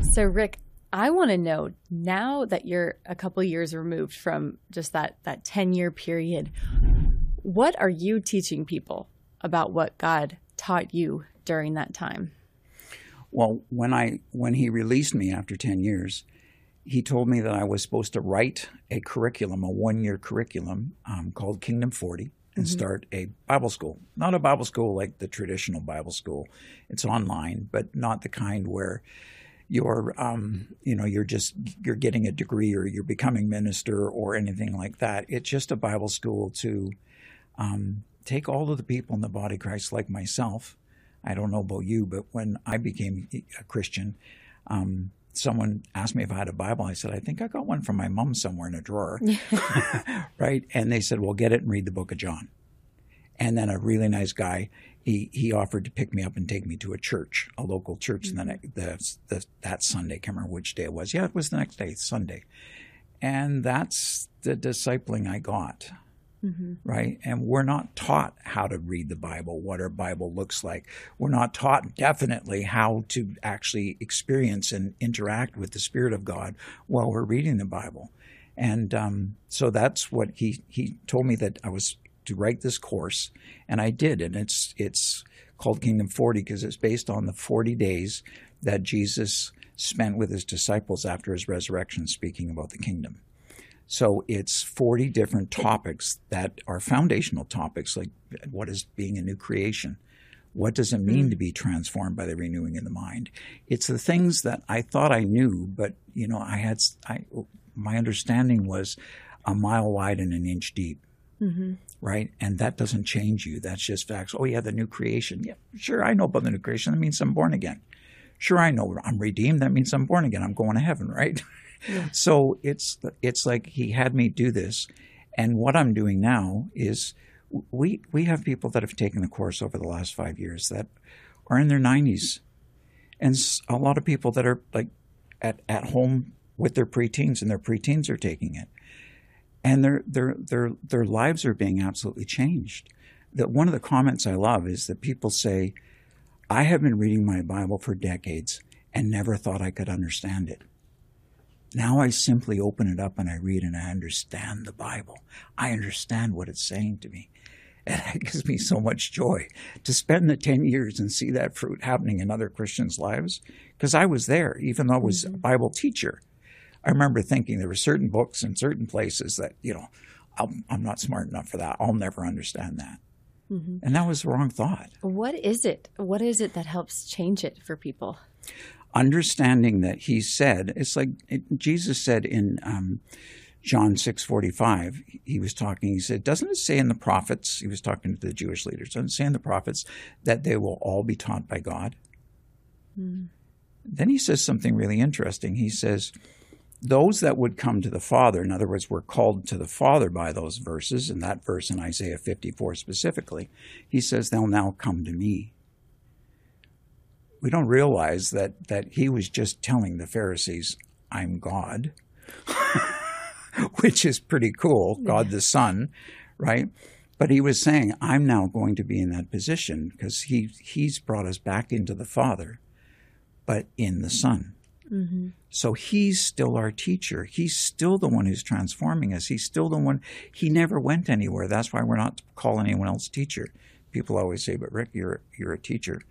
So, Rick, I want to know, now that you're a couple years removed from just that 10-year period, what are you teaching people about what God taught you during that time? Well, when he released me after 10 years, he told me that I was supposed to write a curriculum, a one-year curriculum called Kingdom 40, and start a Bible school. Not a Bible school like the traditional Bible school. It's online, but not the kind where you're getting a degree or you're becoming minister or anything like that. It's just a Bible school to take all of the people in the body of Christ like myself. I don't know about you, but when I became a Christian, someone asked me if I had a Bible. I said, I think I got one from my mom somewhere in a drawer, right? And they said, well, get it and read the book of John. And then a really nice guy, he offered to pick me up and take me to a church, a local church, and then that Sunday. I can't remember which day it was. Yeah, it was the next day, Sunday. And that's the discipling I got. Right? And we're not taught how to read the Bible, what our Bible looks like. We're not taught definitely how to actually experience and interact with the Spirit of God while we're reading the Bible. And so that's what he told me, that I was to write this course, and I did. And it's called Kingdom 40 because it's based on the 40 days that Jesus spent with his disciples after his resurrection speaking about the kingdom. So it's 40 different topics that are foundational topics, like what is being a new creation? What does it mean to be transformed by the renewing of the mind? It's the things that I thought I knew, but my understanding was a mile wide and an inch deep, right? And that doesn't change you. That's just facts. Oh yeah, the new creation. Yeah, sure, I know about the new creation. That means I'm born again. Sure, I know I'm redeemed. That means I'm born again. I'm going to heaven, right? Yeah. So it's like he had me do this. And what I'm doing now is we have people that have taken the course over the last 5 years that are in their 90s. And a lot of people that are like at home with their preteens, and their preteens are taking it. And their lives are being absolutely changed. That one of the comments I love is that people say, I have been reading my Bible for decades and never thought I could understand it. Now I simply open it up and I read and I understand the Bible. I understand what it's saying to me. And it gives me so much joy to spend the 10 years and see that fruit happening in other Christians' lives. Because I was there, even though I was a Bible teacher. I remember thinking there were certain books in certain places that, I'm not smart enough for that. I'll never understand that. And that was the wrong thought. What is it? What is it that helps change it for people? Understanding that he said, it's like Jesus said in John 6:45, he was talking, he said, doesn't it say in the prophets, he was talking to the Jewish leaders, doesn't it say in the prophets that they will all be taught by God? Then he says something really interesting. He says, those that would come to the Father, in other words, were called to the Father by those verses, and that verse in Isaiah 54 specifically, he says, they'll now come to me. We don't realize that he was just telling the Pharisees, I'm God, which is pretty cool, God the Son, right? But he was saying, I'm now going to be in that position because he's brought us back into the Father, but in the Son. So he's still our teacher. He's still the one who's transforming us. He's still the one. He never went anywhere. That's why we're not calling anyone else teacher. People always say, but Rick, you're a teacher.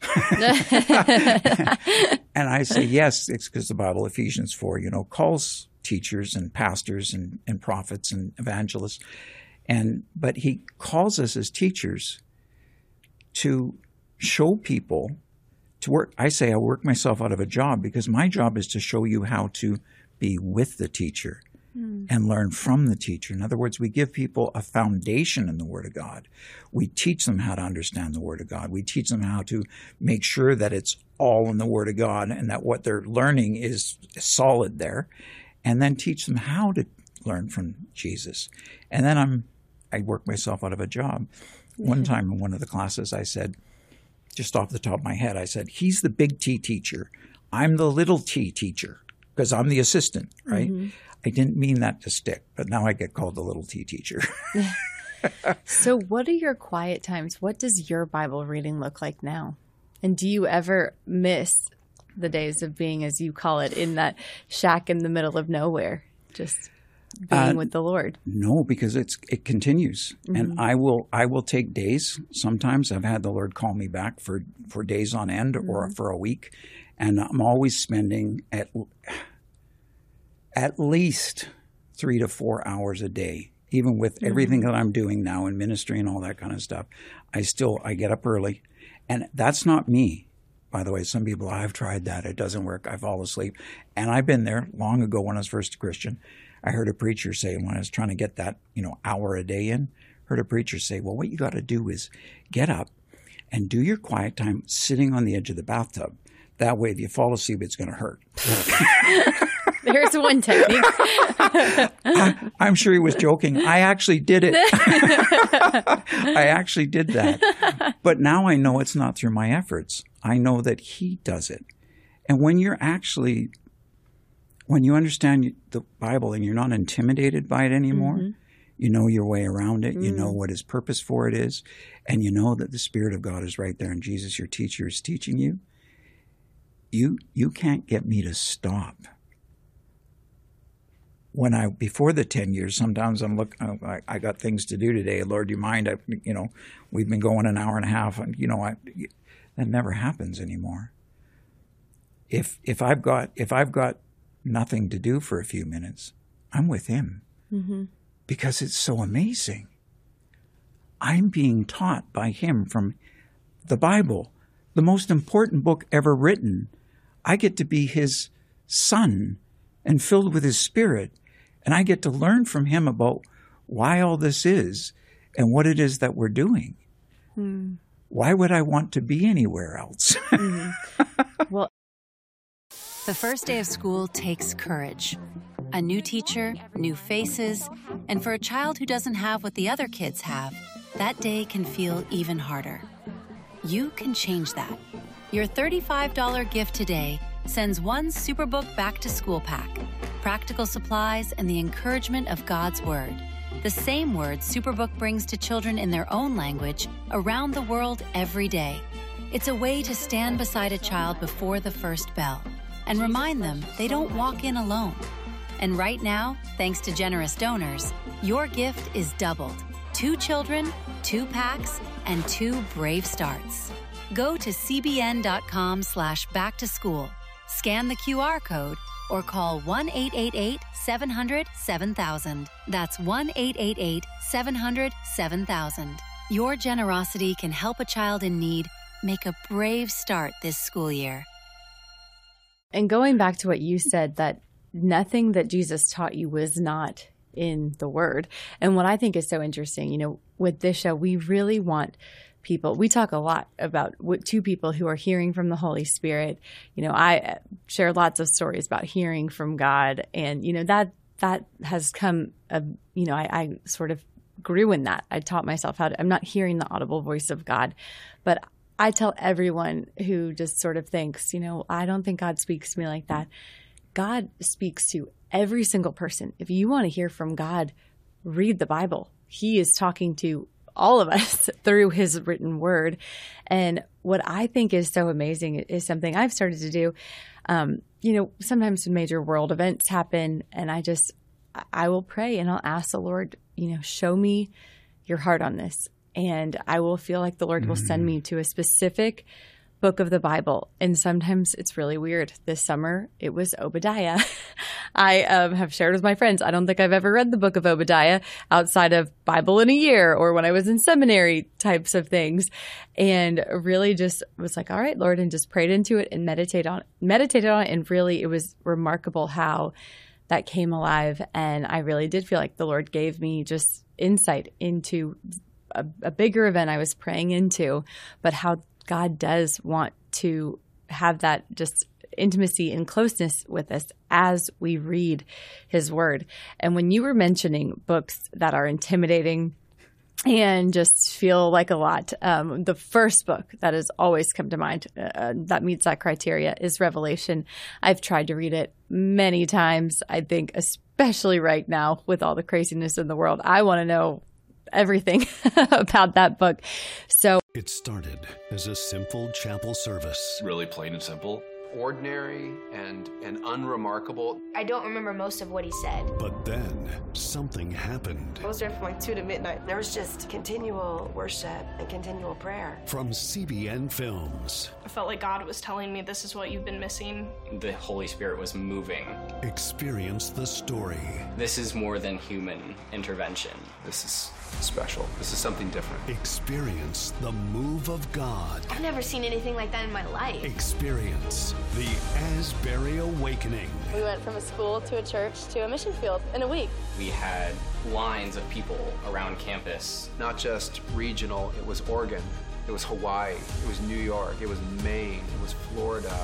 And I say, yes, it's because the Bible, Ephesians 4, calls teachers and pastors and prophets and evangelists. But he calls us as teachers to show people to work. I say I work myself out of a job because my job is to show you how to be with the teacher and learn from the teacher. In other words, we give people a foundation in the Word of God. We teach them how to understand the Word of God. We teach them how to make sure that it's all in the Word of God and that what they're learning is solid there, and then teach them how to learn from Jesus. And then I work myself out of a job. One time in one of the classes I said, just off the top of my head, I said, he's the big T teacher. I'm the little T teacher because I'm the assistant, right? I didn't mean that to stick, but now I get called the little T teacher. So what are your quiet times? What does your Bible reading look like now? And do you ever miss the days of being, as you call it, in that shack in the middle of nowhere, just being with the Lord? No, because it continues. And I will take days. Sometimes I've had the Lord call me back for days on end or for a week. And I'm always spending at least 3 to 4 hours a day, even with everything that I'm doing now in ministry and all that kind of stuff. I get up early. And that's not me. By the way, some people, I've tried that. It doesn't work. I fall asleep. And I've been there long ago when I was first a Christian. I heard a preacher say, when I was trying to get that, hour a day in, heard a preacher say, well, what you got to do is get up and do your quiet time sitting on the edge of the bathtub. That way, if you fall asleep, it's going to hurt. There's one technique. I'm sure he was joking. I actually did it. I actually did that. But now I know it's not through my efforts. I know that he does it. And when you understand the Bible and you're not intimidated by it anymore, you know your way around it, you know what his purpose for it is, and you know that the Spirit of God is right there and Jesus, your teacher, is teaching you, you can't get me to stop. Before the 10 years, sometimes I got things to do today. Lord, do you mind? We've been going an hour and a half, and that never happens anymore. If I've got nothing to do for a few minutes, I'm with him because it's so amazing. I'm being taught by him from the Bible, the most important book ever written. I get to be his son and filled with his Spirit. And I get to learn from him about why all this is and what it is that we're doing. Why would I want to be anywhere else? Well, the first day of school takes courage. A new teacher, new faces, and for a child who doesn't have what the other kids have, that day can feel even harder. You can change that. Your $35 gift today sends one Superbook Back to School pack, practical supplies, and the encouragement of God's Word. The same word Superbook brings to children in their own language around the world every day. It's a way to stand beside a child before the first bell and remind them they don't walk in alone. And right now, thanks to generous donors, your gift is doubled. 2 children, 2 packs, and 2 brave starts. Go to cbn.com/backtoschool, scan the QR code, or call 1-888-700-7000. That's 1-888-700-7000. Your generosity can help a child in need make a brave start this school year. And going back to what you said, that nothing that Jesus taught you was not in the Word. And what I think is so interesting, with this show, we really want people. We talk a lot about 2 people who are hearing from the Holy Spirit. I share lots of stories about hearing from God, and that has come. I sort of grew in that. I taught myself I'm not hearing the audible voice of God, but I tell everyone who just sort of thinks, I don't think God speaks to me like that. God speaks to every single person. If you want to hear from God, read the Bible. He is talking to all of us through his written word. And what I think is so amazing is something I've started to do. Sometimes major world events happen, and I will pray and I'll ask the Lord, show me your heart on this. And I will feel like the Lord will send me to a specific book of the Bible. And sometimes it's really weird. This summer, it was Obadiah. I have shared with my friends, I don't think I've ever read the book of Obadiah outside of Bible in a Year or when I was in seminary types of things. And really just was like, all right, Lord, and just prayed into it and meditated on it. And really, it was remarkable how that came alive. And I really did feel like the Lord gave me just insight into a bigger event I was praying into, but how God does want to have that just intimacy and closeness with us as we read his word. And when you were mentioning books that are intimidating and just feel like a lot, the first book that has always come to mind that meets that criteria is Revelation. I've tried to read it many times. I think especially right now with all the craziness in the world, I want to know everything about that book. So it started as a simple chapel service. Really plain and simple. ordinary and unremarkable. I don't remember most of what he said. But then something happened. I was there from like 2 to midnight. There was just continual worship and continual prayer. From CBN Films. I felt like God was telling me, this is what you've been missing. The Holy Spirit was moving. Experience the story. This is more than human intervention. This is special. This is something different. Experience the move of God. I've never seen anything like that in my life. Experience the Asbury Awakening. We went from a school to a church to a mission field in a week. We had lines of people around campus. Not just regional, it was Oregon, it was Hawaii, it was New York, it was Maine, it was Florida.